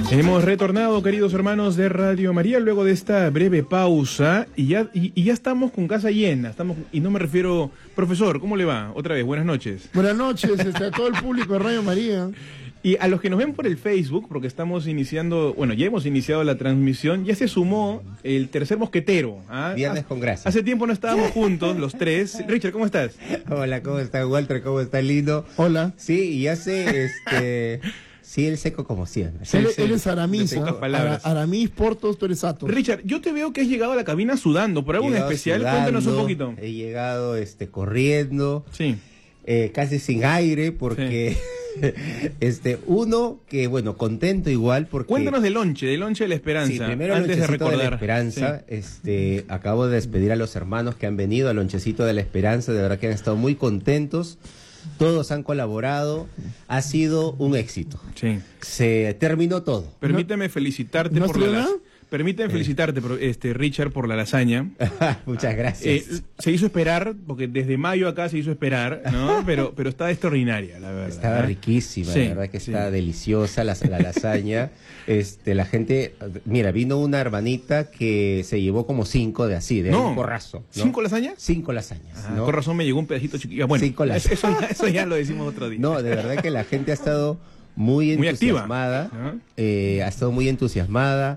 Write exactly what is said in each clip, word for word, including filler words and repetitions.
Hemos retornado, queridos hermanos de Radio María, luego de esta breve pausa y ya, y, y ya estamos con casa llena. Estamos, y no me refiero... Profesor, ¿cómo le va? Otra vez, buenas noches. Buenas noches este, a todo el público de Radio María. Y a los que nos ven por el Facebook, porque estamos iniciando, bueno, ya hemos iniciado la transmisión, ya se sumó el tercer mosquetero. ¿Ah? Viernes con gracia. Hace tiempo no estábamos juntos, los tres. Richard, ¿cómo estás? Hola, ¿cómo está Walter? ¿Cómo está Lino? Hola. Sí, y hace, este... Sí, el seco como siempre. Él, sí, él es Aramis, ¿eh? Ara, Aramis, Portos, tú eres Atos. Richard, yo te veo que has llegado a la cabina sudando, ¿por algo en especial? Sudando, Cuéntanos un poquito. He llegado este, corriendo, sí. eh, casi sin aire, porque... Sí. este Uno, que bueno, contento igual, porque... Cuéntanos del lonche, del lonche de la esperanza. Sí, primero antes el lonchecito de recordar. de la esperanza. Sí. Este, acabo de despedir a los hermanos que han venido al lonchecito de la esperanza, de verdad que han estado muy contentos. Todos han colaborado, ha sido un éxito. Sí. Se terminó todo. Permíteme ¿No? felicitarte ¿No por la lasaña. Permíteme eh. felicitarte, este, Richard, por la lasaña. Muchas gracias. Eh, se hizo esperar, porque desde mayo acá se hizo esperar, ¿no? Pero, pero está extraordinaria, la verdad. Estaba ¿eh? riquísima, sí, la verdad que sí. está deliciosa la, la lasaña. Este, la gente, mira, vino una hermanita que se llevó como cinco de así, de no. un porrazo. ¿no? ¿Cinco lasañas? Cinco lasañas. Ah, ¿no? Con razón me llegó un pedacito chiquito. Bueno, cinco lasañas. Eso, ya, eso ya lo decimos otro día. No, de verdad que la gente ha estado muy entusiasmada. Muy activa, ¿no? eh, ha estado muy entusiasmada.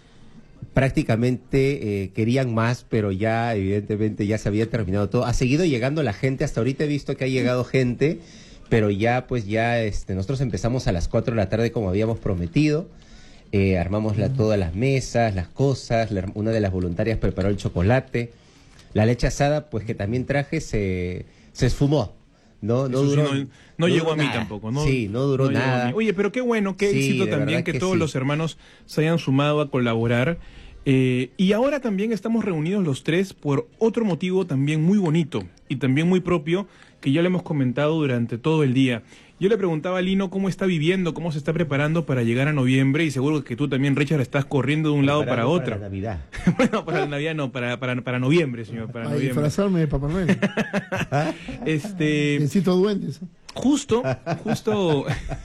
Prácticamente eh, querían más, pero ya evidentemente ya se había terminado todo. Ha seguido llegando la gente, hasta ahorita he visto que ha llegado gente, pero ya pues ya este, nosotros empezamos a las cuatro de la tarde como habíamos prometido. Eh, armamos la, todas las mesas, las cosas, la, una de las voluntarias preparó el chocolate. La leche asada, pues que también traje, se, se esfumó. No, no, duró, sí, no, no, no llegó a mí nada. tampoco. No, sí, no duró no nada. Oye, pero qué bueno, qué sí, éxito también que, que todos sí. los hermanos se hayan sumado a colaborar. Eh, y ahora también estamos reunidos los tres por otro motivo también muy bonito y también muy propio que ya le hemos comentado durante todo el día. Yo le preguntaba a Lino cómo está viviendo, cómo se está preparando para llegar a noviembre, y seguro que tú también, Richard, estás corriendo de un lado para otro. Para la Navidad. Bueno, para la Navidad no, para, para, para noviembre, señor. Para Para noviembre. disfrazarme de Papá Noel. este... Necesito duendes. Justo, justo,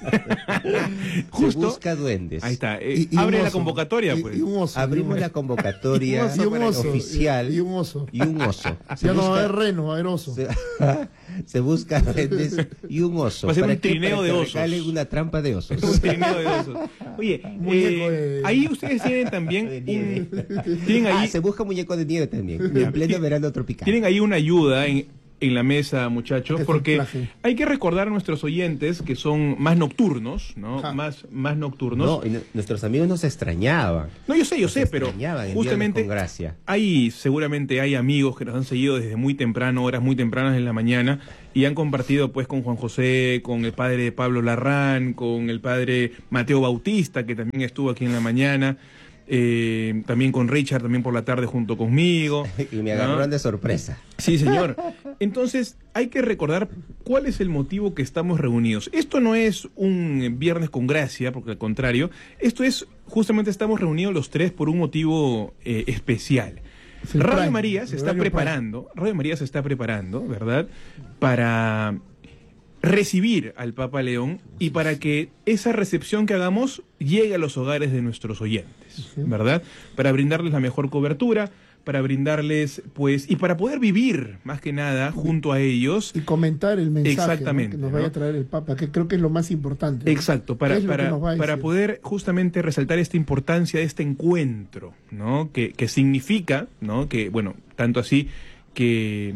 justo. Se busca duendes. Ahí está. Eh, y, y abre la convocatoria, y, pues. Y un oso, Abrimos y un... la convocatoria y un oso, oficial. Y, y un oso. Y un oso. Se ya busca, no va a haber reno, va a haber oso. Se, se busca duendes y un oso. Va a ser ¿Para un trineo de osos. Regale una trampa de osos. Un trineo de osos. Oye, eh, de... ahí ustedes tienen también un... ¿Tienen ahí... Ah, se busca muñeco de nieve también. En pleno verano tropical. Tienen ahí una ayuda en... en la mesa, muchachos, porque hay que recordar a nuestros oyentes que son más nocturnos, ¿no? Ah. Más, más nocturnos. No, y no, nuestros amigos nos extrañaban. No, yo sé, yo sé, pero justamente con gracia. Hay, seguramente hay amigos que nos han seguido desde muy temprano, horas muy tempranas de la mañana, y han compartido pues con Juan José, con el padre Pablo Larrán, con el padre Mateo Bautista, que también estuvo aquí en la mañana. Eh, también con Richard, también por la tarde junto conmigo. Y me agarraron ¿no? de sorpresa. Sí, señor. Entonces, hay que recordar cuál es el motivo que estamos reunidos. Esto no es un viernes con gracia, porque al contrario, esto es, justamente estamos reunidos los tres por un motivo eh, especial. Sí, Radio Prime, María se está preparando, Prime. Radio María se está preparando, ¿verdad?, para recibir al Papa León y para que esa recepción que hagamos llegue a los hogares de nuestros oyentes, ¿verdad? Para brindarles la mejor cobertura, para brindarles, pues, y para poder vivir, más que nada, junto a ellos. Y comentar el mensaje, exactamente, ¿no? que nos vaya a traer el Papa, que creo que es lo más importante, ¿no? Exacto, para, para, para poder justamente resaltar esta importancia de este encuentro, ¿no? Que, que significa, ¿no? Que, bueno, tanto así que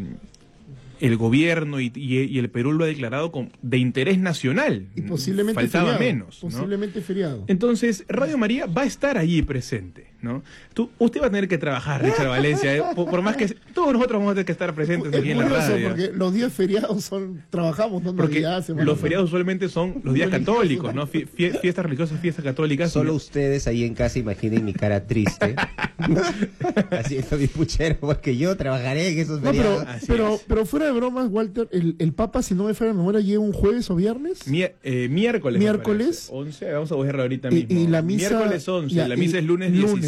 el gobierno y, y, y el Perú lo ha declarado con, de interés nacional. Y posiblemente faltaba feriado, menos. Posiblemente ¿no? feriado. Entonces, Radio María va a estar allí presente, ¿no? Tú, usted va a tener que trabajar, Richard Valencia, ¿eh? por, por más que todos nosotros vamos a tener que estar presentes aquí en la radio. Porque los días feriados son, trabajamos, ¿no? Porque Navidad, los feriados usualmente son los días católicos, ¿no? Fie, fie, fiestas religiosas, fiestas católicas. Solo ustedes ahí en casa imaginen mi cara triste, haciendo mi puchero, porque yo trabajaré en esos feriados. No, pero, pero, pero fuera de bromas, Walter, el, el Papa, si no me falla la memoria, llega un jueves o viernes. Mier, eh, miércoles. Miércoles. once, vamos a buscarlo ahorita y, mismo. y la misa, miércoles once, ya, la misa es lunes dieciséis.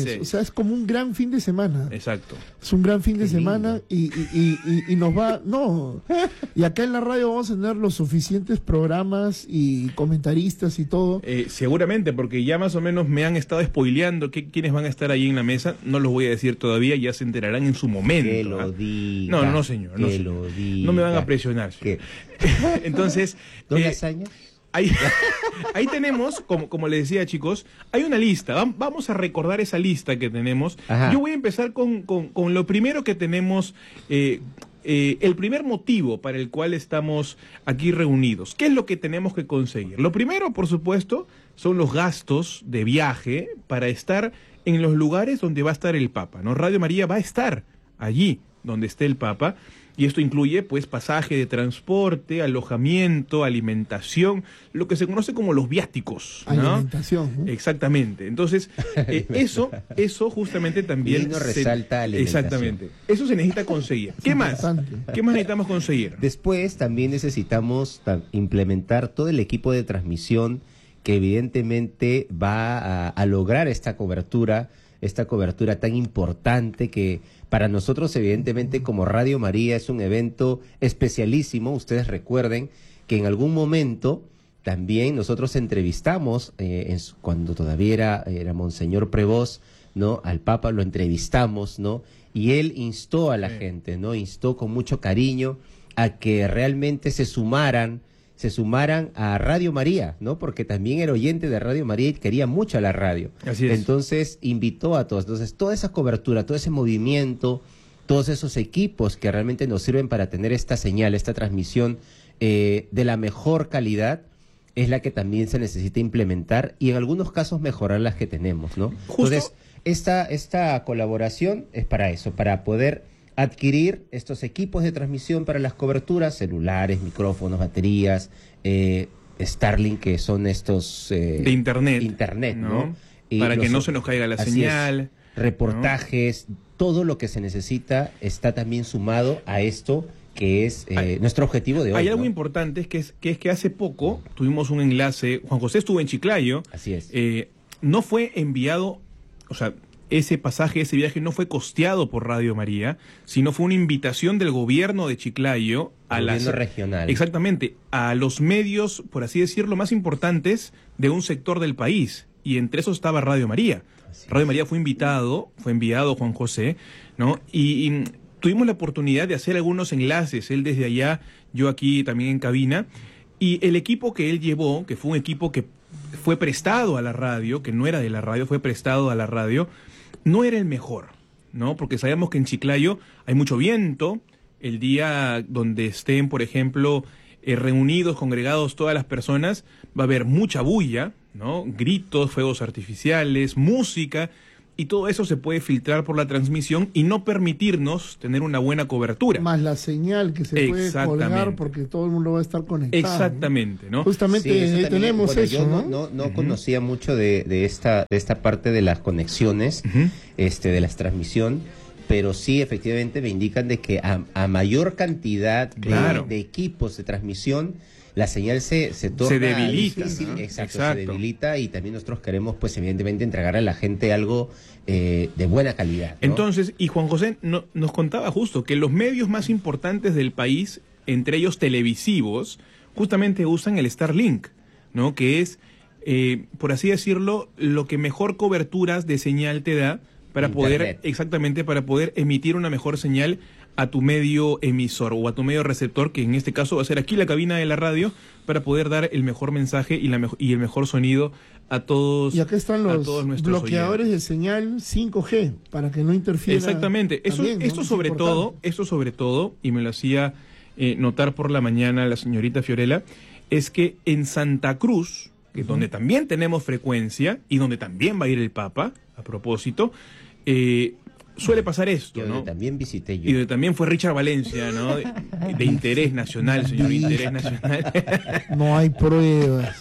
viernes. O sea, es como un gran fin de semana. Exacto. Es un gran fin de Qué semana lindo. y, y, y, y, y nos va... No. Y acá en la radio vamos a tener los suficientes programas y comentaristas y todo. Eh, seguramente, porque ya más o menos me han estado spoileando que, quiénes van a estar ahí en la mesa. No los voy a decir todavía, ya se enterarán en su momento. Que lo ¿ah? diga. No, no, no, señor. No, Que señor. lo diga. No me van a presionar. ¿Qué? señor. Entonces, ¿Dos eh, lasañas? ahí, ahí tenemos, como, como les decía, chicos, hay una lista. Vam- Vamos a recordar esa lista que tenemos. Ajá. Yo voy a empezar con, con, con lo primero que tenemos. Eh, eh, el primer motivo para el cual estamos aquí reunidos. ¿Qué es lo que tenemos que conseguir? Lo primero, por supuesto, son los gastos de viaje para estar en los lugares donde va a estar el Papa, ¿no? Radio María va a estar allí donde esté el Papa, y esto incluye, pues, pasaje de transporte, alojamiento, alimentación, lo que se conoce como los viáticos, ¿no? Alimentación. ¿no? Exactamente. Entonces, eh, eso, eso justamente también Lino resalta alimentación. Exactamente. Eso se necesita conseguir. ¿Qué más? Importante. ¿Qué más necesitamos conseguir? Después también necesitamos ta- implementar todo el equipo de transmisión que evidentemente va a, a lograr esta cobertura, esta cobertura tan importante que para nosotros evidentemente como Radio María es un evento especialísimo. Ustedes recuerden que en algún momento también nosotros entrevistamos, eh, en su- cuando todavía era, era Monseñor Prevost, ¿no? Al Papa lo entrevistamos, ¿no? Y él instó a la Sí. gente, ¿no? Instó con mucho cariño a que realmente se sumaran, se sumaran a Radio María, ¿no? Porque también era oyente de Radio María y quería mucho a la radio. Así es. Entonces invitó a todos. Entonces toda esa cobertura, todo ese movimiento, todos esos equipos que realmente nos sirven para tener esta señal, esta transmisión eh, de la mejor calidad, es la que también se necesita implementar y en algunos casos mejorar las que tenemos, ¿no? Justo- Entonces, esta, esta colaboración es para eso, para poder adquirir estos equipos de transmisión para las coberturas, celulares, micrófonos, baterías, eh, Starlink, que son estos... eh, De internet. Internet, ¿no? ¿no? Y Para que los- no se nos caiga la así señal. es, reportajes, todo lo que se necesita está también sumado a esto que es eh, Hay- nuestro objetivo de hoy. Hay algo ¿no? importante, es que, es que es que hace poco tuvimos un enlace, Juan José estuvo en Chiclayo, Así es. eh, no fue enviado, o sea, ese pasaje, ese viaje no fue costeado por Radio María, sino fue una invitación del gobierno de Chiclayo a El las... gobierno regional. Exactamente, a los medios, por así decirlo, más importantes de un sector del país, y entre esos estaba Radio María. Así Radio es. María fue invitado, fue enviado Juan José, ¿no? Y, y tuvimos la oportunidad de hacer algunos enlaces, él desde allá, yo aquí también en cabina, y el equipo que él llevó, que fue un equipo que fue prestado a la radio, que no era de la radio, fue prestado a la radio, no era el mejor, ¿no? Porque sabemos que en Chiclayo hay mucho viento, el día donde estén, por ejemplo, eh, reunidos, congregados todas las personas, va a haber mucha bulla, ¿no? Gritos, fuegos artificiales, música, y todo eso se puede filtrar por la transmisión y no permitirnos tener una buena cobertura. Más la señal que se puede Exactamente. colgar porque todo el mundo va a estar conectado. ¿no? Exactamente, ¿no? Justamente Sí, eso eh, también, tenemos bueno, eso, yo ¿no? no, no, no conocía mucho de, de esta de esta parte de las conexiones, Ujú. este, de las transmisión, pero sí efectivamente me indican de que a, a mayor cantidad de, Claro. de equipos de transmisión, la señal se, se torna debilita, difícil, ¿no? exacto, Exacto. se debilita y también nosotros queremos pues evidentemente entregar a la gente algo eh, de buena calidad, ¿no? Entonces, y Juan José no- nos contaba justo que los medios más importantes del país, entre ellos televisivos, justamente usan el Starlink, ¿no? Que es, eh, por así decirlo, lo que mejor coberturas de señal te da para poder, Internet. exactamente, para poder emitir una mejor señal a tu medio emisor o a tu medio receptor, que en este caso va a ser aquí la cabina de la radio, para poder dar el mejor mensaje y, la mejo- y el mejor sonido a todos, Y acá están a los todos nuestros bloqueadores oyentes. de señal cinco G para que no interfiera. Exactamente. Eso, también, ¿no? esto Es sobre importante. todo, esto sobre todo, y me lo hacía eh, notar por la mañana la señorita Fiorella, es que en Santa Cruz, que donde también tenemos frecuencia y donde también va a ir el Papa, a propósito, eh, suele pasar esto, Yo ¿no? también visité yo. Y donde también fue Richard Valencia, ¿no? De, de interés nacional, señor, de interés nacional. No hay pruebas.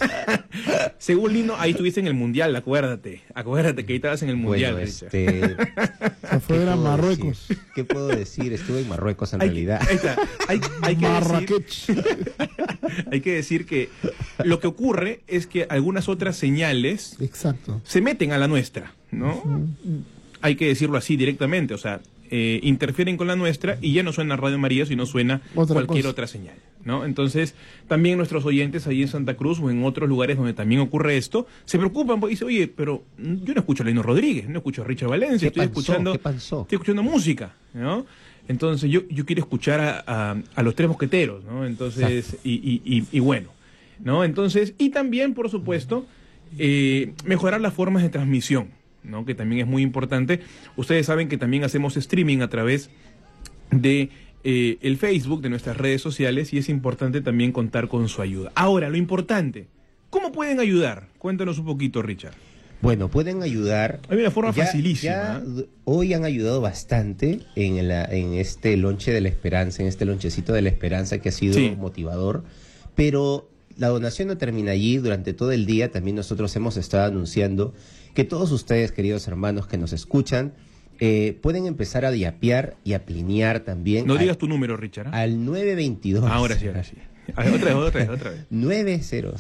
Según Lino, ahí estuviste en el Mundial, acuérdate. Acuérdate que ahí estabas en el Mundial, Bueno, Richard. este, Se fue ¿qué a puedo Marruecos. decir? ¿Qué puedo decir? Estuve en Marruecos en Hay, realidad. ahí está. Hay, hay que decir, Marrakech. hay que decir que lo que ocurre es que algunas otras señales Exacto. se meten a la nuestra, ¿no? Uh-huh. Hay que decirlo así directamente, o sea, eh, interfieren con la nuestra y ya no suena Radio María, sino suena otra cualquier cosa. Otra señal, ¿no? Entonces, también nuestros oyentes ahí en Santa Cruz o en otros lugares donde también ocurre esto, se preocupan porque dicen, oye, pero yo no escucho a Lino Rodríguez, no escucho a Richard Valencia, estoy pasó? escuchando, ¿Qué pasó? estoy escuchando música, ¿no? Entonces yo, yo quiero escuchar a, a, a los Tres Mosqueteros, ¿no? Entonces, y, y, y, y bueno, ¿no? Entonces, y también, por supuesto, eh, mejorar las formas de transmisión, ¿no? Que también es muy importante. Ustedes saben que también hacemos streaming a través de eh, el Facebook, de nuestras redes sociales, y es importante también contar con su ayuda. Ahora, lo importante, ¿cómo pueden ayudar? Cuéntanos un poquito, Richard. Bueno, pueden ayudar. Hay una forma ya, facilísima. Ya hoy han ayudado bastante en, la, en este lonche de la esperanza, en este lonchecito de la esperanza que ha sido sí. motivador. Pero la donación no termina allí. Durante todo el día también nosotros hemos estado anunciando que todos ustedes, queridos hermanos que nos escuchan, eh, pueden empezar a diapiar y a plinear también. No al, digas tu número, Richard. ¿eh? Al nueve veintidós. Ahora sí, ahora sí. A ver, otra vez, otra vez, otra vez. nueve cero.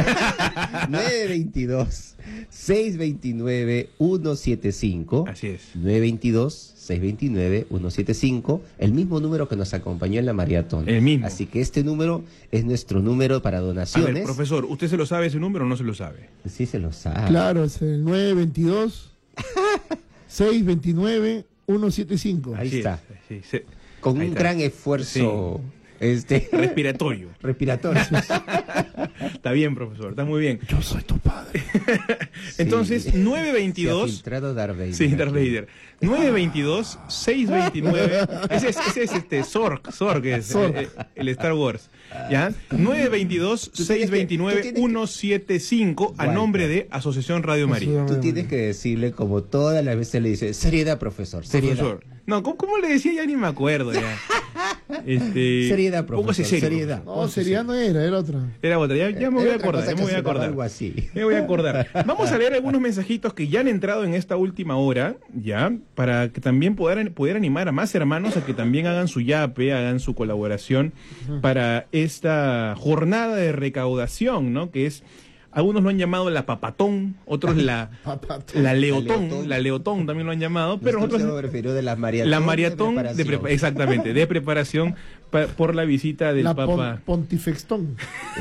nueve veintidós, seiscientos veintinueve, ciento setenta y cinco. Así es. nueve veintidós, seiscientos veintinueve, ciento setenta y cinco. El mismo número que nos acompañó en la maratón. El mismo. Así que este número es nuestro número para donaciones. A ver, profesor, ¿usted se lo sabe ese número o no se lo sabe? Sí, se lo sabe. Claro, es el nueve veintidós, seiscientos veintinueve, ciento setenta y cinco. Ahí sí, está. Sí, sí. Con Ahí un está. gran esfuerzo... Sí. Este respiratorio. Respiratorio. Está bien, profesor, está muy bien. Yo soy tu padre. Entonces, sí. nueve veintidós. Se ha filtrado Darth Vader. Sí, Darth Vader. nueve veintidós, seiscientos veintinueve. Ese es, ese es este Zorg, Zorg es Zorg. El, el Star Wars. ¿Ya? nueve veintidós, seiscientos veintinueve, ciento setenta y cinco a nombre de Asociación Radio María. Tú tienes que decirle, como todas las veces le dices, seriedad, profesor, seriedad. Profesor. No, ¿cómo, cómo le decía? Ya ni me acuerdo ya. Este, seriedad, profesor. Póngase serio, seriedad. No, seriedad no era, era otra. Era otra, ya, ya me voy a acordar, ya me voy a acordar. Algo así. Me voy a acordar. Vamos a leer algunos mensajitos que ya han entrado en esta última hora, ya, para que también puedan poder animar a más hermanos a que también hagan su yape, hagan su colaboración para esta jornada de recaudación, ¿no? Que es, algunos lo han llamado la papatón, otros la, la leotón, la leotón, la leotón también lo han llamado, pero nosotros se refirió de la maratón, la maratón de, de pre, exactamente, de preparación pa, por la visita del la Papa. Pon, pontifextón.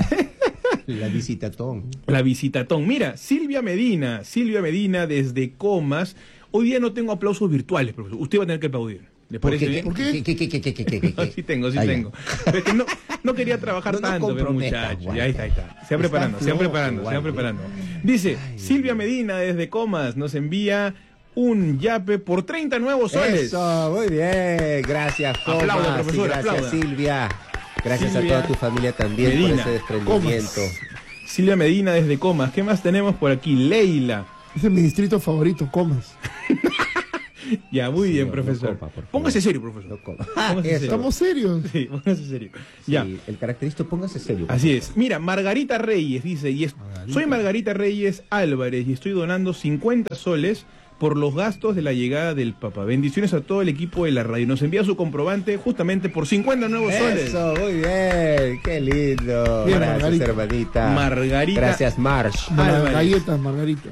La visitatón. La visitatón. Mira, Silvia Medina, Silvia Medina desde Comas. Hoy día no tengo aplausos virtuales, profesor. Usted va a tener que aplaudir. ¿Le parece bien? ¿Por qué? ¿Qué, qué, qué, qué, qué, qué, qué? No, sí tengo, sí Ahí tengo. Pero es que no, no quería trabajar no, no tanto, pero muchacho. Ahí está, ahí está. Se va preparando, se va preparando, se va preparando. Dice, Ay, Silvia Medina desde Comas nos envía un yape por treinta nuevos soles. Eso, muy bien. Gracias, Comas. Aplauda, profesor, gracias, aplauda. Silvia. Gracias Silvia a toda tu familia también Medina, por ese desprendimiento. Comas. Silvia Medina desde Comas. ¿Qué más tenemos por aquí? Leila. Ese es mi distrito favorito, Comas. Ya, muy Sí, bien, no, profesor. no copa, póngase serio, profesor. No copa. Póngase serio. ¿Estamos serios? Sí, póngase serio. Sí, Ya. el característico, póngase serio. Así es. Mira, Margarita Reyes dice, y es, Margarita. soy Margarita Reyes Álvarez y estoy donando cincuenta soles por los gastos de la llegada del Papa. Bendiciones a todo el equipo de la radio. Nos envía su comprobante justamente por cincuenta nuevos soles. Eso, muy bien. Qué lindo. Bien, Gracias, Margarita. hermanita. Margarita. Gracias, Marsh. Álvarez. Galletas, Margarita.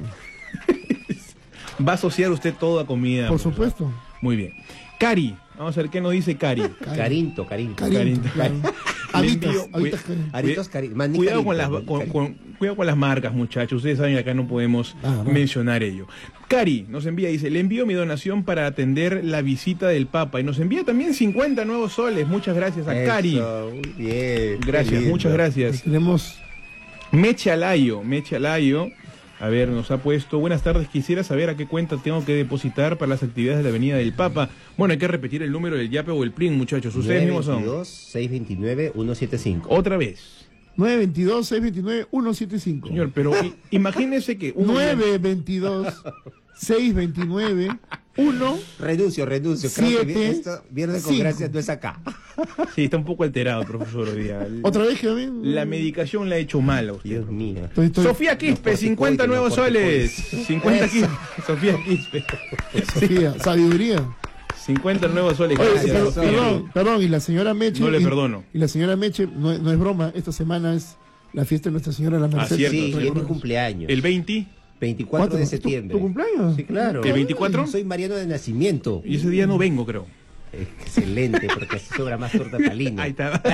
Va a asociar usted toda comida. Por profesor. supuesto. Muy bien. Cari. Vamos a ver qué nos dice Cari. Carinto, Carinto. Carinto, claro. Le Habitas, envío- habitas, cuida- Carinto. Aritos Carinto. Mani Cuidado Carinto, con las Mani con, Carinto. con- cuidado con las marcas, muchachos. Ustedes saben que acá no podemos Ah, no. mencionar ello. Cari nos envía, dice, le envío mi donación para atender la visita del Papa. Y nos envía también cincuenta nuevos soles. Muchas gracias a Cari. Eso, muy bien. qué Gracias, lindo. muchas gracias. Tenemos Meche Alayo, Meche Alayo. A ver, nos ha puesto, buenas tardes, quisiera saber a qué cuenta tengo que depositar para las actividades de la Avenida del Papa. Bueno, hay que repetir el número del yape o el plin, muchachos. Ustedes mismos son. nueve veintidós, seiscientos veintinueve, ciento setenta y cinco. Otra vez. nueve veintidós, seiscientos veintinueve, ciento setenta y cinco. Señor, pero i- imagínese que... un- nueve veintidós, seiscientos veintinueve, uno. Renuncio, renuncio. Creo que Siete, vi- esto, viernes con cinco. gracias no es acá. Sí, está un poco alterado, profesor, hoy día. Otra vez que también. La medicación la ha hecho mal a usted. Dios mío. Estoy- estoy- Sofía Quispe, No, cincuenta nuevos corticoides, no, soles. corticoides. cincuenta Eso. Quispe. Sofía Quispe. Sofía, sabiduría. cincuenta nuevos soles. Oye, Gracias. pero- Señor. perdón, perdón, y la señora Meche. No le y- perdono. Y la señora Meche, no, no es broma, esta semana es la fiesta de Nuestra Señora de la Merced. Ah, cierto. Sí, y es mi cumpleaños. El veinte veinticuatro de ¿Cuánto? septiembre. ¿Tu, tu cumpleaños? Sí, claro. ¿El veinticuatro? Soy Mariano de nacimiento. y ese día no vengo, creo. Excelente, porque así sobra más torta palina. Ahí está.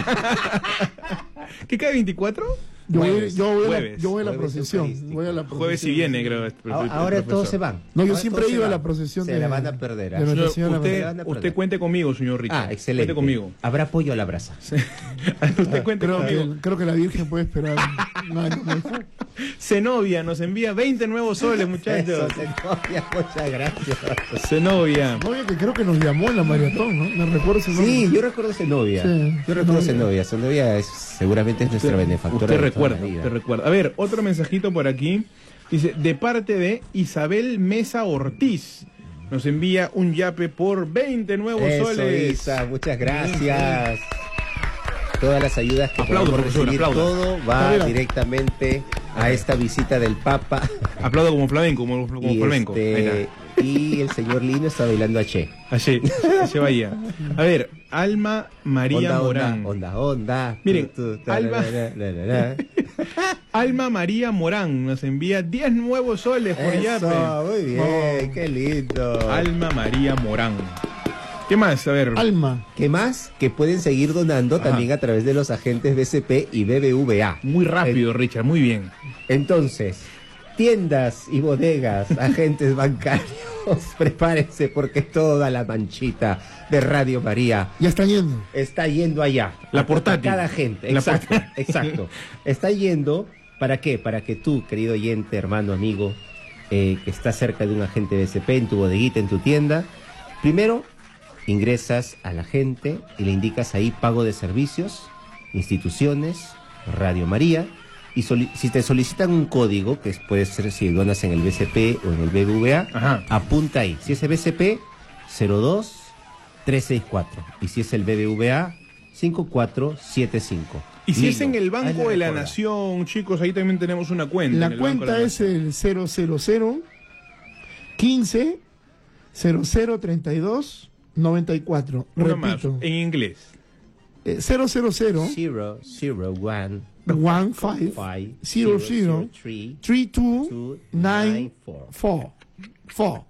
¿Qué cae veinticuatro? Yo voy, Jueves, yo voy a la, jueves. yo voy a la Jueves procesión. eucarístico. Voy a la Jueves si procesión. viene, creo. el- el- Ahora, el ahora profesor. todos se van. No, yo Ahora siempre todos he ido se a la van. procesión Se de- la van a perder. ¿ah? de Nuestra Señor, Señora de la usted, Merced. Van a perder. usted cuente conmigo, señor Richard. Ah, excelente. Cuente conmigo. Habrá pollo a la brasa. usted cuente Creo conmigo. que, creo que la Virgen puede esperar un año más. Zenobia nos envía veinte nuevos soles, muchachos. Eso, Zenobia, muchas gracias. Zenobia. Novia que creo que nos llamó en la maratón, ¿no? Me recuerdo ese nombre. Sí, yo recuerdo Zenobia. Sí, Yo recuerdo Zenobia. Zenobia. Zenobia es, seguramente es nuestra benefactora. Usted de toda recuerda, la vida. usted recuerda. A ver, otro mensajito por aquí. Dice, de parte de Isabel Mesa Ortiz. Nos envía un yape por veinte nuevos Eso, soles. Isa, muchas gracias. Todas las ayudas que Aplaudo, podamos profesor, recibir, aplauda. todo va Ah, mira. directamente a esta visita del Papa. Aplaudo como flamenco, como, como Y, flamenco. Ahí este, está. y el señor Lino está bailando a Che. Allí, se vaya. A ver, Alma María Onda, Morán. onda, onda, onda. Miren, Tu, tu, Alba- tararara, larara. Alma María Morán nos envía diez nuevos soles por yape. Eso, muy bien, qué lindo. Alma María Morán. ¿Qué más? A ver. Alma. ¿Qué más? Que pueden seguir donando Ajá. también a través de los agentes B C P y B B V A. Muy rápido, Richard, muy bien. Entonces, tiendas y bodegas, agentes bancarios, prepárense porque toda la manchita de Radio María Ya están yendo. está yendo allá. La A- portátil. a cada gente, La exacto, portátil. exacto. Está yendo, ¿para qué? Para que tú, querido oyente, hermano, amigo, eh, que está cerca de un agente B C P, en tu bodeguita, en tu tienda, primero ingresas a la gente y le indicas ahí pago de servicios, instituciones, Radio María, y soli- si te solicitan un código, que puede ser si donas en el B C P o en el B B V A, Ajá. apunta ahí. Si es el B C P, cero dos tres seis cuatro. Y si es el B B V A, cinco cuatro siete cinco. Y si es Lino, en el ahí Banco le de la recuerda. Nación, chicos, ahí también tenemos una cuenta. La en el Banco de cuenta la es Nación. el cero cero cero quince cero cero treinta y dos noventa y cuatro. Una más, Repito, en inglés. eh, cero cero cero Cero, zero, one, one five five, zero zero three, three two two, nine nine, four. four four.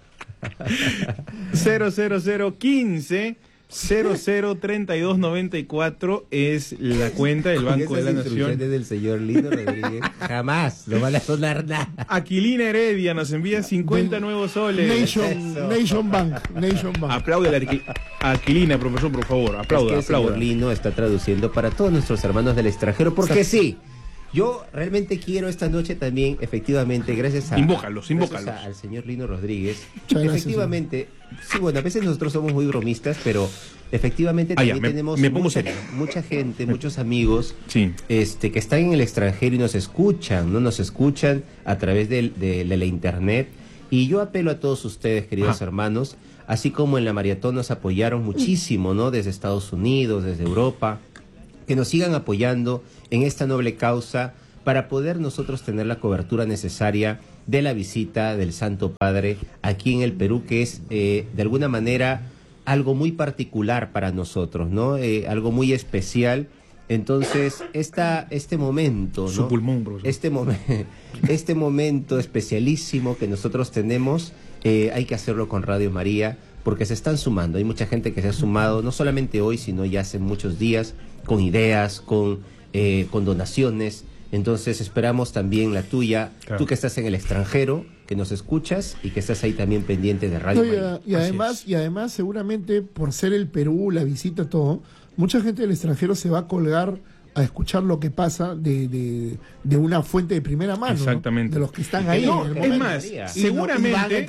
cero cero cero quince cero cero treinta y dos noventa y cuatro es la cuenta del Con Banco de esas la Nación. instrucciones del señor Lino Rodríguez, jamás lo van a sonar nada. Aquilina Heredia nos envía cincuenta nuevos soles. Nation, Eso. Nation Bank, Nation Bank. Aplaude a la Aqui- a Aquilina, profesor, por favor. Aplauda, Es que el aplauda. señor Lino está traduciendo para todos nuestros hermanos del extranjero, porque sí, yo realmente quiero esta noche también, efectivamente, gracias a... Invócalos, gracias invócalos. a- al señor Lino Rodríguez. Muchas gracias, Efectivamente, sí, bueno, a veces nosotros somos muy bromistas, pero efectivamente Ah, ya, también me- tenemos me pongo mucha, serio. mucha gente, muchos amigos Sí. este, que están en el extranjero y nos escuchan, ¿no? Nos escuchan a través del- de, de la internet. Y yo apelo a todos ustedes, queridos Ajá. hermanos, así como en la maratón nos apoyaron muchísimo, ¿no? Desde Estados Unidos, desde Europa, que nos sigan apoyando en esta noble causa para poder nosotros tener la cobertura necesaria de la visita del Santo Padre aquí en el Perú, que es eh, de alguna manera algo muy particular para nosotros, ¿no? Eh, algo muy especial. Entonces, esta, este momento, ¿no? Su pulmón, profesor. Este, momen- este momento especialísimo que nosotros tenemos, eh, hay que hacerlo con Radio María, porque se están sumando. Hay mucha gente que se ha sumado, no solamente hoy, sino ya hace muchos días, con ideas, con, eh, con donaciones. Entonces esperamos también la tuya, Claro. tú que estás en el extranjero, que nos escuchas y que estás ahí también pendiente de Radio No, y, María. a- y Así además, es. y además, seguramente por ser el Perú, la visita, todo, mucha gente del extranjero se va a colgar a escuchar lo que pasa de, de, de una fuente de primera mano, ¿no? Exactamente. De los que están ahí. No, en el es momento. más, Y no- Y no- y van a seguramente